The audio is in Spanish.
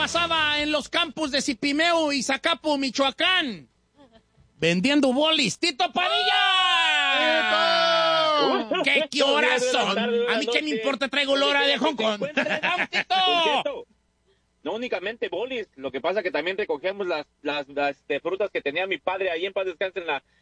pasaba en los campos de Zipimeo y Zacapu, Michoacán, vendiendo bolis. ¡Tito Padilla! ¿Qué horas son? A mí qué me importa, traigo lora de Hong Kong. ¡Vamos, Tito! No únicamente bolis, lo que pasa que también recogíamos las frutas que tenía mi padre ahí en paz descanse